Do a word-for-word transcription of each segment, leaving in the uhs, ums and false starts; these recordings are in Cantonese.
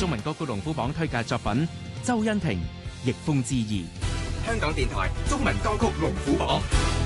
中文歌曲龍虎榜推介作品，周欣婷《逆風之意》。 香港電台中文歌曲龍虎榜。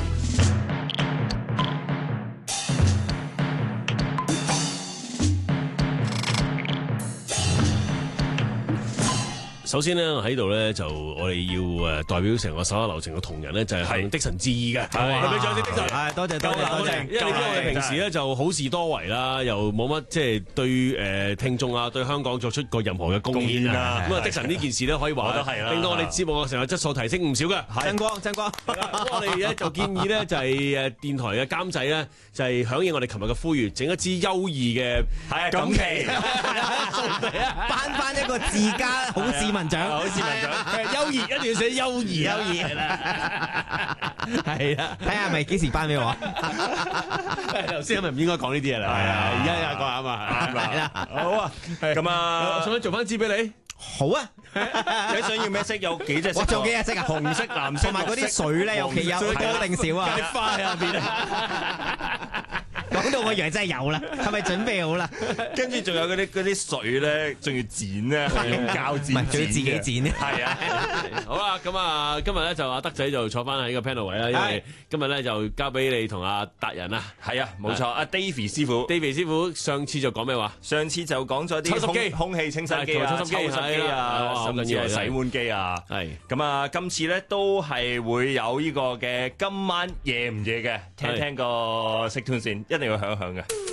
首先咧喺度咧就我哋要誒代表成個手下留情嘅同仁咧就係向的神致意嘅，係俾掌聲的神， 係多謝多謝多謝， 因為你知我哋平時咧就好事多為啦，又冇乜即係對誒聽眾啊對香港作出過任何嘅貢獻啊，咁啊的神呢件事咧可以話令到我哋節目嘅成個質素提升唔少嘅。 真光真光， 我哋咧就建議咧就係誒電台嘅監製咧就係響應我哋琴日嘅呼籲，整一支優異嘅錦旗， 頒翻一個自家好市民獎， 好市民獎，優異一定要寫優異，優異係啦，係啦， 睇下係咪幾時頒俾我？ 頭先係咪唔應該講呢啲嘢啦？係啊，而家有個啱啊， 係啦， 好啊，咁啊， 想唔想做翻支俾你？ 好啊！ 你想要咩色？有幾隻色？ 我做幾隻色啊？ 紅色、藍色， 同埋嗰啲水咧，有幾有多定少啊？ 花喺入邊啊！ 講到我以為真係有啦，係咪準備好啦？ 跟住仲有嗰啲嗰啲水咧，仲要剪咧，係用膠剪， 唔係仲要自己剪咧。 係啊， 好啦，咁啊，今日咧就阿德仔就坐翻喺個 panel 位啦，因為今日咧就交俾你同阿達人啊， 係啊，冇錯，阿 Davy 師傅 ，Davy 師傅上次就講咩話？ 上次就講咗啲抽濕機、 空氣清新機啊、抽濕機啊，甚至係洗碗機啊， 係咁啊，今次咧都係會有呢個嘅今晚夜唔夜嘅，聽聽個色 tune 先，一定要響一響嘅。